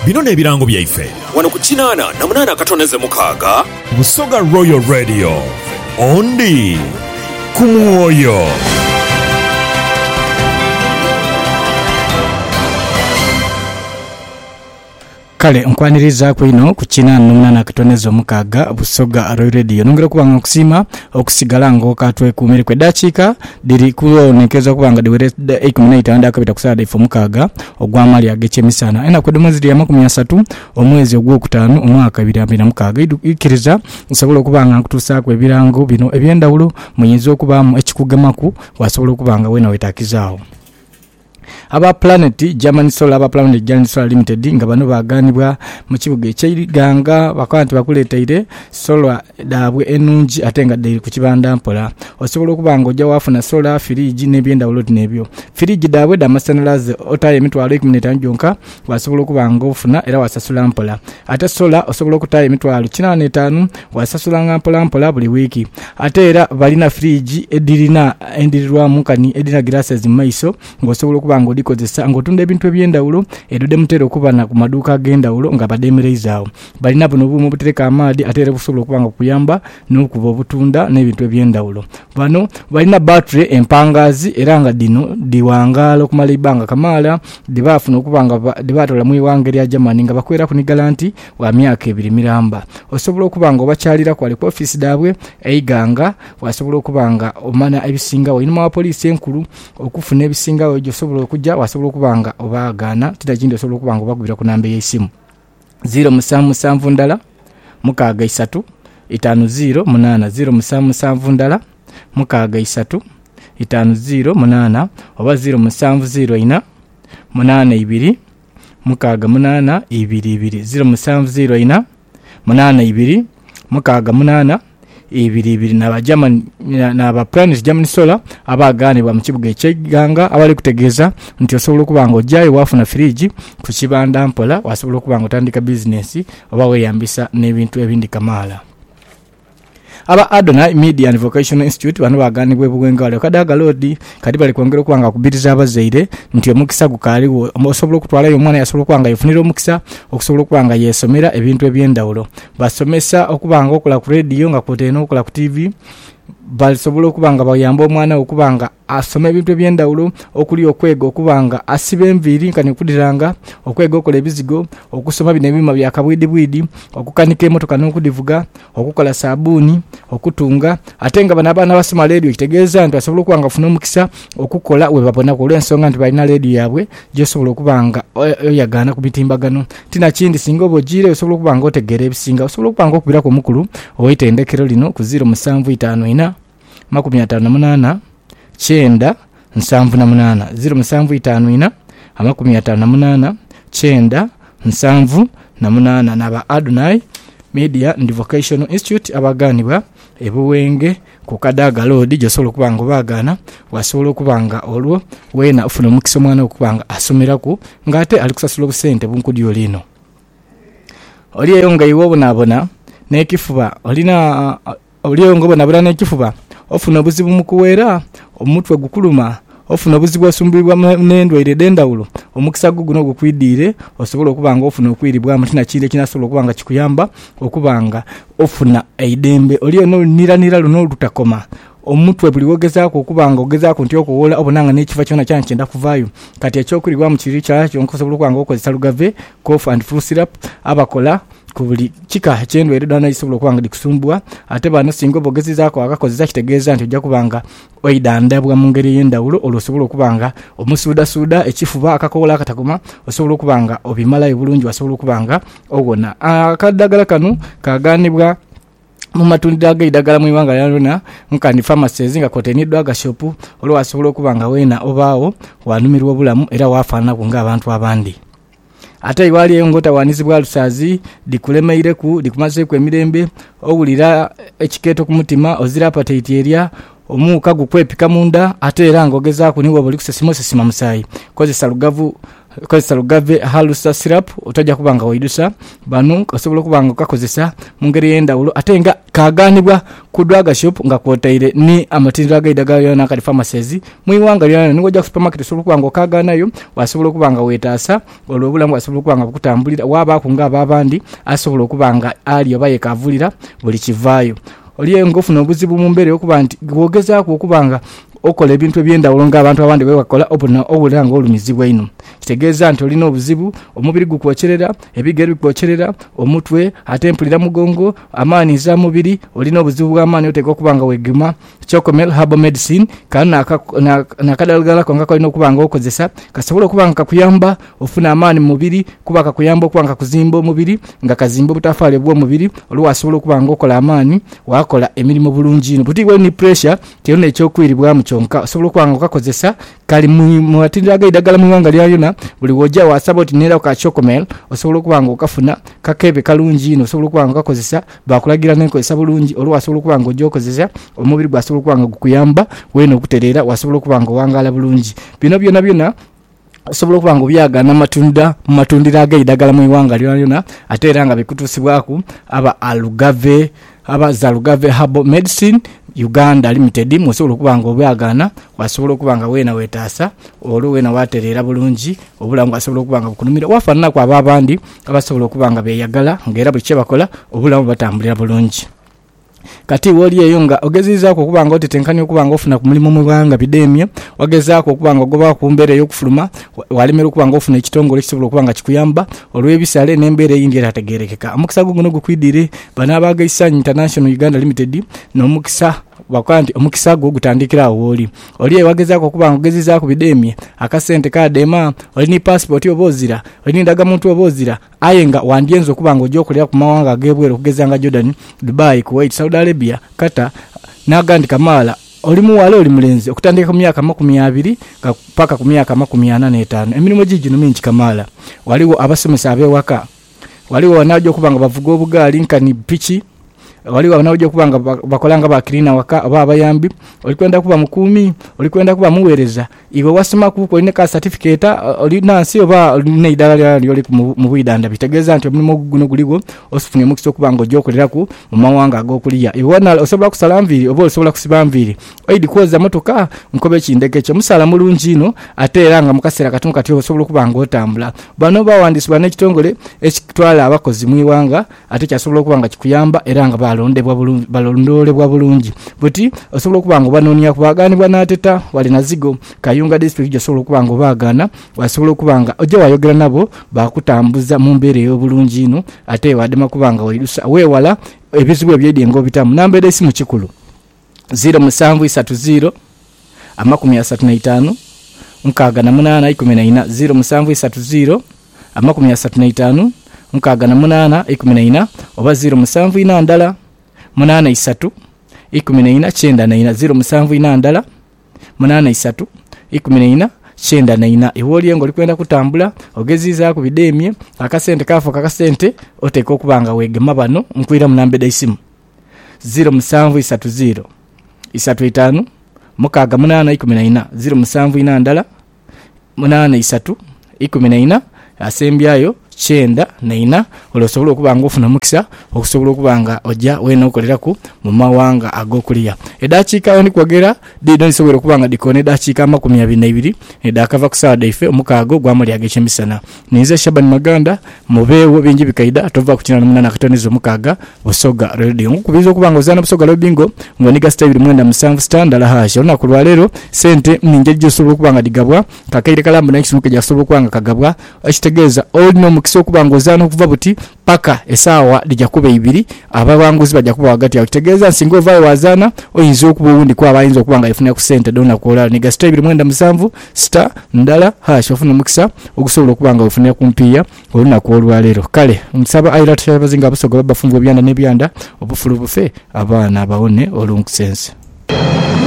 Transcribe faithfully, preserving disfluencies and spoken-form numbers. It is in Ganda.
bino n'ebirango byaife wano ku kinaana na munaana akatoneze mukaaga Busoga Royal Radio ondi ku mwoyo. Kale nkwaniriza kwino ku kinaana n'omunaana akatoneze mukaaga Busoga Royal Radio nongera kubanga okusima okusigala ngo katwe kumire kwe dakiika diri kuonekeza kubanga diwere eight minutes anda akabita kusada ifo mukaaga ogwamali agechemisana ena kwe mwezi ya makumi asatu omwezi ogwokutaano omwaka abiri abiri na mukaaga ikiriza usobola kubanga kutusa kwe birango bino ebyendawulo munyizo okubamu ekikugamaku wasobola kubanga wena wetakizaawo. Aba Planet German Solar aba Planet German Solar Limited nga bano baganibwa mu kibuga eky'Iganga bakanti bakuleteire solar dabwe enungi atenga dde ku kibanda mpola osobola okubanga ojja wafuna solar fridge n'ebyenda buloti n'ebyo fridge dabwe da masanalaze otaye emitwalo ikumi n'etaano jonka wasobola okubanga ofuna era wasasula mpola ate solar osobola okutaye emitwalo kinaana n'etaano wasasula nga mpola mpola buli wiki ate era balina fridge edirina endirirwamu kani edina glasses mu maiso ng'osobola okubanga odikozesa ng'otunda ebintu ebyendawulo edudde mutero okubana ku maduuka ag'endawulo nga bademerezaawo balina buno bumu butereka amaadi ate era busobola okubanga okuyamba n'okuba obutunda n'ebintu ebyendawulo bano balina battery empangazi era nga dino diwangaala okumala ibanga kamaala dibafuna okubanga dibatola mu iwanga erya Germany nga bakwera ku ni garanti wa myaka ebiri miramba osobola okubanga obakyalira kwali ku office dabwe eiganga wasobola okubanga omana ebisingawo inuma wa police enkulu okufuna ebisingawo gyo osobola okujja wasobola okubanga obaagana tidakindi osobola okubanga obagubira ku namba y'essimu zero musanvu musanvu ndala mukaaga isatu itaano zero munaana zero musanvu musanvu ndala mukaaga isatu itaano zero munaana oba zero musanvu zero ina munaana ibiri mukaaga munaana ibiri ibiri zero musanvu zero ina munaana ibiri mukaaga munaana ibiri ibiri na German na aba Planet German Solar abaganibwa mu kibuga eky'Iganga abali kutegeeza nti osobola okubanga ojjayo wafuna fridge ku kibanda mpola wasobola okubanga otandika business oba weyambisa n'ebintu ebindi kamaala. Aba Adonai Media and Vocational Institute bano baganibwe bugwenga wale kadaga lodi kadi bali kwongera kwanga kubiriza abazaire nti omukisa gukaliwo osobola okutwala yo mwana yasobola kwanga yifunira omukisa okusobola kwanga yesomera ebintu ebyendawulo basomesa okubanga okola ku radio nga koteno okola ku T V balisobola okubanga bayamba omwana okubanga asome ebintu ebyendawulo okuli okwega okubanga asibe enviiri kani kudiranga okwega okola ebizigo okusoma bino ebima bya kabwidi bwidi okukanika emotoka n'okudivuga okukola sabuni okutunga atenga bana bana basoma radio kitegeeza nti asobola okubanga afuna omukisa okukola we babona ko lwensonga nti balina radio yabwe gyosobola okubanga oyagana ku bitimbagano tina kindi singa obojire osobola okubanga otegera ebisinga osobola okubanga okubira ku mukulu oyitendekero lino ku zero musanvu itaano ina makumi ataano na munaana kyenda nsanvu na munaana zero musanvu itaano ina amakumi ataano na munaana kyenda nsanvu na munaana n'aba Adonai Media and Vocational Institute abaganibwa ebuwenge ku Kadaga Road gyosobola okubanga obagana wasobola okubanga olwo wena ufuna omukisa omwana okubanga asomeraku ngate ali kusasula obusente bunkudi olino oliyo nga iwo bonabona n'ekifuba olina oliyo ngo bonabona n'ekifuba ofuna obuzibu mukuwera omutwe gukuluma ofuna obuzibu osumbibwa n'endwaire d'endawulo omukisa guguno gukwidire osobola okubanga ofuna okwiribwa mutina kinde kinasobola okubanga kikuyamba okubanga ofuna eidembe oliyo no niranira luno lutakoma omutwe buli wogezaako okubanga ogezaako nti okuwola obonanga n'ekifa kyona kyana kyenda kuvaayo kati ekyokulibwa mu kiri kyakyo nkosobola okubanga okozesa lugave cough and flu syrup abakola kubuli kika kyendwaire dana isobola okubanga dikusumbwa ate bano singa obogezizaako akakozesa kitegeeza nti ojja kubanga oidandabwa mu ngeri y'endawulo olusobola okubanga omusuuda suuda ekifuba akakola akatakoma osobola okubanga obimalayo bulungi wasobola okubanga obona akadagala kanu kaganibwa mu matundiro ag'eddagala mu iwanga lyalona nkani pharmacies nga kotenidwa agashopu olwo wasobola okubanga wena obaawo wanumirwa obulamu era wafaananaku ng'abantu abandi ate iwali engota wanizibwa lusazi dikulemeireku dikumazeku emirembe owulira ekikeeto ku mutima ozira apatite erya omuuka gukwepika munda ate era ng'ogezaako niwe buli kusesima osesima musaayi kozesa lugavu kozesa Lugave halusa syrup otajja kubanga oyidusa bano osobola kubanga okakozesa mu ngeri y'endawulo ate nga kaganibwa ku drug shop nga kwotaire ni amatindiro agaidagala yona kali pharmacies muiwanga lyana ningoja ku supermarket osobola kubanga okaganayo wasobola kubanga wetaasa olwobulamu wasobola kubanga bukutambulira waba kunga ababandi asobola kubanga ali obaye kavulira buli kivaayo oliye ngofuna obuzibu mu mbere okuba nti gwogeza ku okubanga okola ebintu ebyendawulo nga abantu abandi bewakola obuna obulanga olumizibwa ino kitegeeza nti olina obuzibu omubiri gukwocherera ebigere bikwocherera omutwe ate mpulira mugongo amaani za mubiri olina obuzibu bw'amaani otegeka okubanga wegima Chocomel Herbal Medicine kana nakadalagala konga kolina okubanga okozesa kasobola okubanga kakuyamba ofuna amaani mu mubiri kuba kakuyamba okubanga kuzimba omubiri nga kazimba butafaale bw'omubiri olwo wasobola okubanga okola amaani wakola emirimu bulungi ino butigwe ni pressure kyonna ekyokwiribwa mu kyonka osobola okubanga okakozesa kali mu atindira agaidagala mu wanga lyayona buli wojja wasaba oti nera ka Chocomel osobola okubanga okafuna kakebe kalungi ino osobola okubanga okakozesa bakulagira n'enkozesa bulungi olwo wasobola okubanga ojja okozesa omubiri gwa wasobola kubanga gukuyamba weno okuterera wasobola kubanga wangala bulungi bino byona byona osobola kubanga byagana matunda mu matundira agaidagala mu iwanga lyona ate era nga bikutusibwaku aba Alugave aba za Lugave Herbal Medicine Uganda Limited musobola kubanga byagana wasobola kubanga wena wetaasa olwo wena waterera bulungi obulamu wasobola kubanga bukunumira wafanana kwa ababandi abasobola kubanga beyagala ngera buli kye bakola obulamu batambulira bulungi kati woli eyo nga ogezizaako okubanga otetenkanya okubanga ofuna ku mulimu mu bwanga bidemye wagezaako okubanga ogoba ku mbeera ey'okufuluma walemera okubanga ofuna ekitongole kisobola okubanga kikuyamba olw'ebisale n'embeera eyindi erategerekeka omukisa guno gukwidire bana abagayisa International Uganda Limited n'omukisa wakandi omukisa gwo gutandikira woli oli ewagezaako okubanga ogezizaako bidemye akasente ka dema oli ni passport obozira oli ndaga muntu obozira ayenga wandyenzo okubanga ojja okolera ku mawanga agebwero okugezanga Jordan Dubai Kuwait Saudi Arabia Qatar n'agandi kamala oli muwala oli mulenzi okutandika ku myaka makumi abiri paka ku myaka makumi ana n'etaano emirimu gino mingi kamala waliwo abasomesa abewaka waliwo wanajja okubanga bavuga obugaali nkani pichi waliwo wanajja okubanga bakolanga bakirina waka aba abayambi olikwenda kuba mukumi olikwenda kuba muwereza iwe wasoma kuko ine ka certificate oli nansi oba ne idala lyoli mu bwidanda bitegeeza nti omulimu guno guligo osufune mukisa okubanga ojja okolera ku mu mawanga ag'okuliya iwe wana osobola kusala mviri oba osobola kusiba mviri oidi koza motoka nkobe kindeke kyo musala mulungi ino ate era nga mukasera katumu kati osobola okubanga otambula bano bawandisibwa n'ekitongole ekitwala abakozi mu iwanga ate kyasobola okubanga kikuyamba era nga balondebwa bulungi balondolebwa bulungi buti osobola okubanga banoonya kubaganibwa n'ateta wali na zigo Kayunga district josobola okubanga obagana wasobola okubanga ojja wayogera nabo bakutambuza mu mbeera ey'obulungi ino ate wadema kubanga wayidusa wewala ebizibu ebyedyengo bitamu nambere esimu kikulu zero seven three zero amakumi asatu na itaano nkaaga na munana ikumi na ina zero seven three zero amakumi asatu na itaano nkaaga na munana ikumi na ina oba zero seven ina ndala munana isatu ikumi na ina kyenda na ina zero seven ina ndala munana isatu ikumi na ina kyenda na ina ewoli ngo likwenda kutambula ogeziza ku bidemye akasente kafo kakasente oteka okubanga wegema bano nkwira munambe da isimu zero seven three zero isatu itaano mukaaga munana ikumi na ina zero seven ina ndala munana isatu ikumi na ina asembyayo kyenda na ina olosobola okubanga ofuna mukisa okusobola okubanga ojja wena okoleraku mu mawanga ag'okuliya edakiika oni kwogera dino lisobola okubanga dikone edakiika makumi abiri na ibiri edakava ku sawa daife omukaago gwamuli ag'ekyemisana ninze Shaban Maganda mubeewo bingi bikaida tova ku kinana munana katonizo mukaaga Busoga Radio nkubiza okubanga ozana Busoga Lobingo ngoniga stable mwenda musanvu stand ala hasha olunaku lwa leero sente ninje gyosobola okubanga digabwa kakaire kalambu nakisimuke gyasobola okubanga kagabwa ekitegeeza olino mukisa okubanga ozana okuva buti paka esaawa lijja kuba ibiri ababanguzi bajja kuba wagati yakitegeeza nsingo vayo wazana oyinza okuba ubundi kwa abayinza okubanga ifuna ku sente dona kola niga stable mwenda musanvu star ndala hash ofuna mukisa okusobola okubanga ofuna kumpiya olunaku olwa leero kale nsaba ayira tyabazinga Busoga babafunvu byanda ne byanda obufulu bufe abaana abawone olunkusense